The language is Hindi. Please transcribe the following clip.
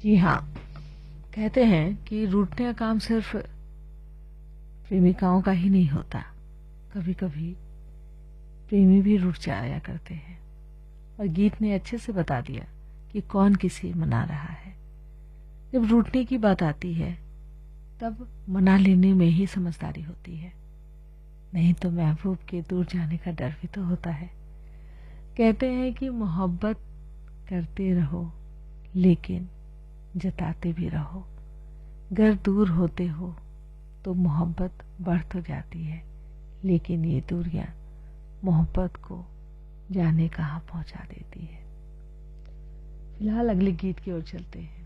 जी हाँ, कहते हैं कि रूठने का काम सिर्फ प्रेमिकाओं का ही नहीं होता। कभी कभी प्रेमी भी रूठ जाया करते हैं। और गीत ने अच्छे से बता दिया कि कौन किसे मना रहा है। जब रूठने की बात आती है तब मना लेने में ही समझदारी होती है, नहीं तो महबूब के दूर जाने का डर भी तो होता है। कहते हैं कि मोहब्बत करते रहो लेकिन जताते भी रहो। घर दूर होते हो तो मोहब्बत बढ़ तो जाती है, लेकिन ये दूरियां मोहब्बत को जाने कहाँ पहुंचा देती है। फिलहाल अगले गीत की ओर चलते हैं।